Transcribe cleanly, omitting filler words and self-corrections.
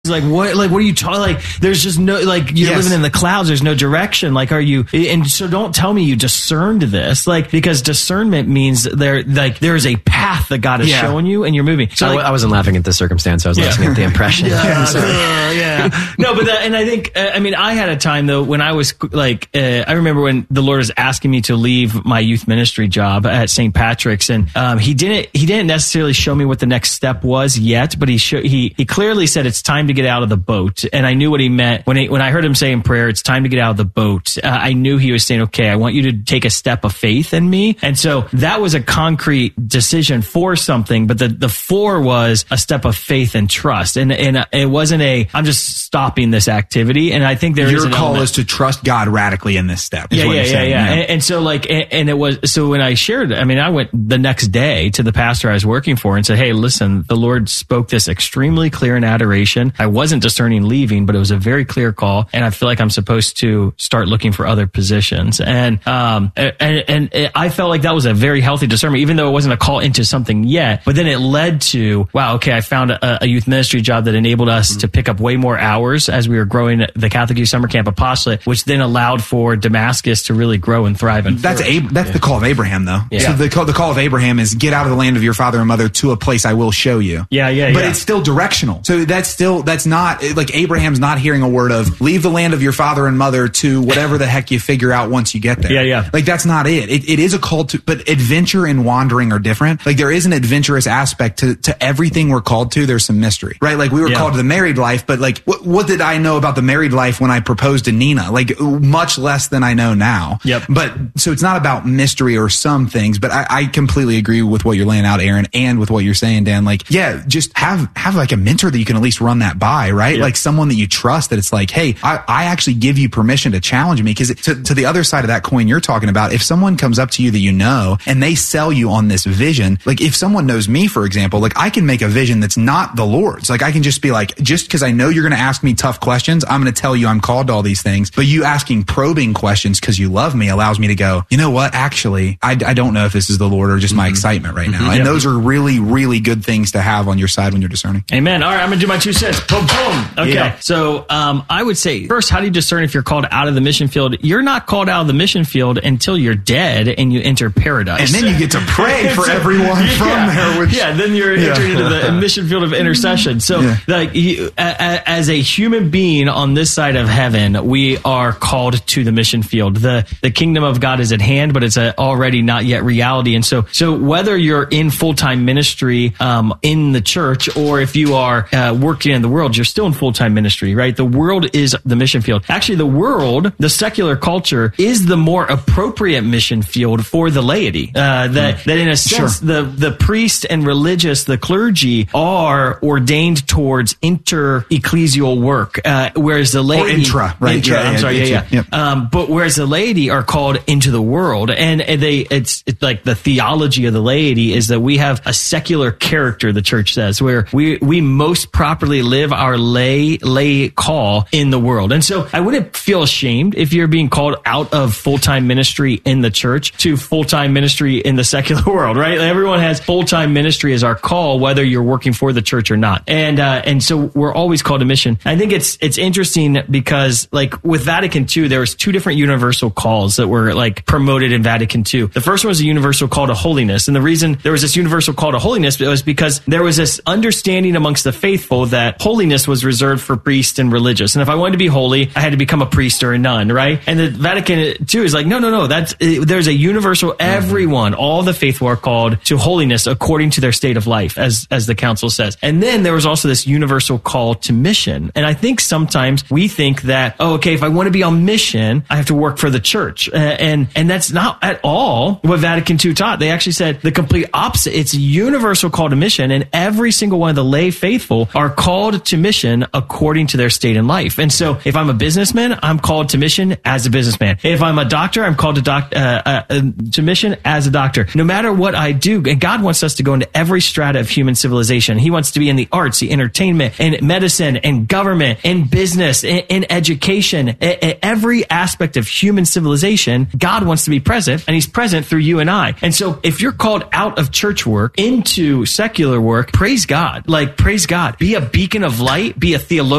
like, what are you talking? Like, there's just no, like, you're living in the clouds. There's no direction. Like, and so don't tell me you discerned this, like, because discernment means there's a path that God is showing you and you're moving. So I wasn't laughing at the circumstance. I was listening at the impression. No, but and I think, I had a time though when I was like, I remember when the Lord was asking me to leave my youth ministry job at St. Patrick's, and he didn't necessarily show me what the next step was yet, but he clearly said it's time to get out of the boat. And I knew what he meant when I heard him say in prayer, it's time to get out of the boat. I knew he was saying, okay, I want you to take a step of faith in me. And so that was a concrete decision for something, but the for was a step of faith and trust. And it wasn't I'm just stopping this activity. And I think your call is to trust God radically in this step. Yeah. And so it was, so when I shared, I went the next day to the pastor I was working for and said, hey, listen, the Lord spoke this extremely clear in adoration. I wasn't discerning leaving, but it was a very clear call. And I feel like I'm supposed to start looking for other positions. And I felt like that was a very healthy discernment, even though it wasn't a call into something yet. But then it led to, wow, okay, I found a youth ministry job that enabled us to pick up way more hours as we were growing the Catholic Youth Summer Camp Apostolate, which then allowed for Damascus to really grow and thrive. That's the call of Abraham, though. Yeah. So the call of Abraham is get out of the land of your father and mother to a place I will show you. But it's still directional. So that's not like Abraham's not hearing a word of leave the land of your father and mother to whatever the heck you figure out once you get there. Like that's not it. It is a call to, but adventure and wandering are different. Like there is an adventurous aspect to everything we're called to. There's some mystery, right? Like we were called to the married life, but like what did I know about the married life when I proposed to Nina? Like much less than I know now. But so it's not about mystery or some things, but I completely agree with what you're laying out, Aaron, and with what you're saying, Dan. Like, just have like a mentor that you can at least run that by, right? Like someone that you trust that it's like, hey, I actually give you permission to challenge me. Because to the other side of that coin you're talking about, if someone comes up to you that you know and they sell you on this vision, like if someone knows me, for example, like I can make a vision that's not the Lord's. Like I can just be like, just because I know you're going to ask me tough questions, I'm going to tell you I'm called to all these things. But you asking probing questions because you love me allows me to go, you know what? Actually, I don't know if this is the Lord or just my excitement right now. And those are really, really good things to have on your side when you're discerning. Amen. All right, I'm going to do my 2 cents. Boom, boom. Okay. So I would say, first, how do you discern if you're called out of the mission field? You're not called out of the mission field until you're dead and you enter paradise. And then you get to pray for everyone from there. Then you're entering into the mission field of intercession. So like as a human being on this side of heaven, we are called to the mission field. The kingdom of God is at hand, but it's already not yet reality. And so whether you're in full-time ministry in the church or if you are working in the world, you're still in full-time ministry, right? The world is the mission field. Actually, the world, the secular culture, is the more appropriate mission field for the laity. That in a sense, the priest and religious, the clergy, are ordained towards inter-ecclesial work, whereas the laity... Or intra, right? But whereas the laity are called into the world, and it's like the theology of the laity is that we have a secular character, the church says, where we most properly live our lay call in the world. And so I wouldn't feel ashamed if you're being called out of full-time ministry in the church to full-time ministry in the secular world, right? Everyone has full-time ministry as our call, whether you're working for the church or not. And so we're always called to mission. I think it's interesting because like with Vatican II, there was 2 different universal calls that were like promoted in Vatican II. The first one was a universal call to holiness. And the reason there was this universal call to holiness was because there was this understanding amongst the faithful that holiness was reserved for priests and religious. And if I wanted to be holy, I had to become a priest or a nun, right? And the Vatican II is like, no. There's a universal, everyone, all the faithful are called to holiness according to their state of life, as the council says. And then there was also this universal call to mission. And I think sometimes we think that, if I want to be on mission, I have to work for the church. And that's not at all what Vatican II taught. They actually said the complete opposite. It's a universal call to mission, and every single one of the lay faithful are called to mission according to their state in life. And so if I'm a businessman, I'm called to mission as a businessman. If I'm a doctor, I'm called to mission as a doctor. No matter what I do, and God wants us to go into every strata of human civilization. He wants to be in the arts, the entertainment, and medicine, and government, and business, and education. Every aspect of human civilization, God wants to be present, and He's present through you and I. And so if you're called out of church work into secular work, praise God. Like, praise God. Be a beacon of of light, be a theologian